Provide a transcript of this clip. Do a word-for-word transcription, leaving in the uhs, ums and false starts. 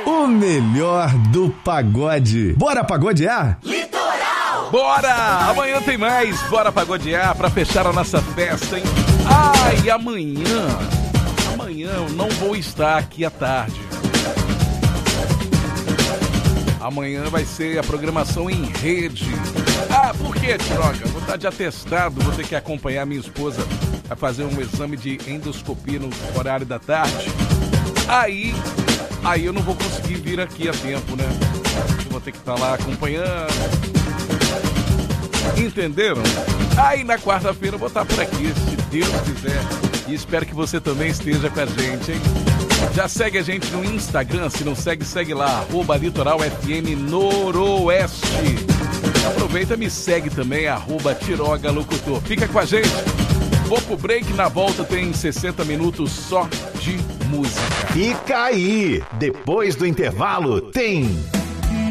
O melhor do pagode. Bora pagodear? Litoral! Bora! Amanhã tem mais. Bora pagodear pra fechar a nossa festa, hein? Ai, amanhã... Amanhã eu não vou estar aqui à tarde. Amanhã vai ser a programação em rede. Ah, por quê, Tiroga? Vou estar de atestado, vou ter que acompanhar minha esposa a fazer um exame de endoscopia no horário da tarde. Aí, aí eu não vou conseguir vir aqui a tempo, né? Eu vou ter que estar lá acompanhando. Entenderam? Aí na quarta-feira eu vou estar por aqui, se Deus quiser. E espero que você também esteja com a gente, hein? Já segue a gente no Instagram, se não segue, segue lá, arroba Litoral F M Noroeste. Aproveita e me segue também, arroba Tiroga Locutor. Fica com a gente. Vou pro break, na volta tem sessenta minutos só de música. Fica aí, depois do intervalo tem